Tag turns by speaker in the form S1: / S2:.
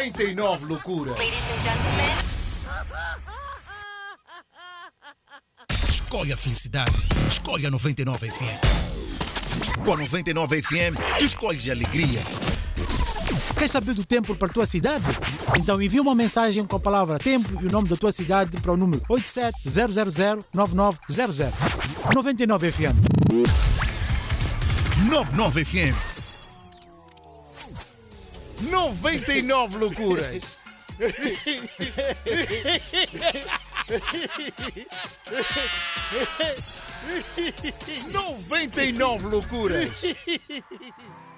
S1: 99 loucuras.
S2: Ladies and gentlemen.
S1: Escolhe a felicidade. Escolhe a 99 FM. Com a 99 FM, tu escolhes a alegria.
S3: Queres saber do tempo para a tua cidade? Então envia uma mensagem com a palavra tempo e o nome da tua cidade para o número 87-000-9900. 99 FM.
S1: 99 FM. 99 loucuras. 99 loucuras.